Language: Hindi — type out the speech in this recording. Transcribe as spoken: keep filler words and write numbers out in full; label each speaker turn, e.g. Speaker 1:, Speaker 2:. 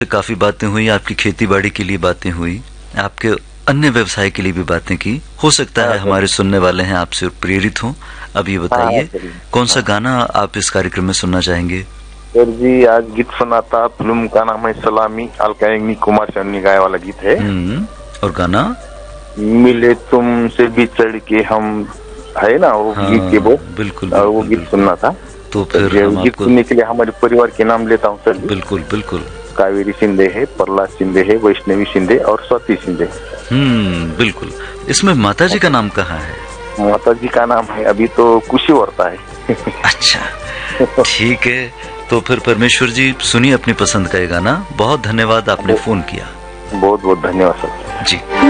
Speaker 1: काफी बातें हुई, आपकी खेती बाड़ी के लिए बातें हुई, आपके अन्य व्यवसाय के लिए भी बातें की। हो सकता है हमारे सुनने वाले हैं आपसे प्रेरित हों। अब ये बताइए कौन सा गाना आप इस कार्यक्रम में सुनना चाहेंगे?
Speaker 2: सर जी, आज गीत सुना था, फिल्म का नाम है सलामी, अलका याग्निक कुमार सानू गाया वाला गीत है।
Speaker 1: और गाना
Speaker 2: मिले तुमसे बिछड़ के हम, है ना वो
Speaker 1: हाँ,
Speaker 2: गीत के वो
Speaker 1: बिल्कुल,
Speaker 2: और वो गीत सुनना था।
Speaker 1: तो फिर हम
Speaker 2: गीत सुनने के लिए हमारे परिवार के नाम लेता हूँ सर।
Speaker 1: बिल्कुल बिल्कुल।
Speaker 2: कावेरी शिंदे है, प्रहलाद शिंदे है, वैष्णवी शिंदे और स्वाति शिंदे।
Speaker 1: हम्म बिल्कुल। इसमें माता जी का नाम कहाँ है?
Speaker 2: माता जी का नाम है अभी तो कुशी वर्ता है।
Speaker 1: अच्छा ठीक है, तो फिर परमेश्वर जी सुनिए अपनी पसंद का ये गाना। बहुत धन्यवाद आपने फोन किया।
Speaker 2: बहुत बहुत धन्यवाद सर जी।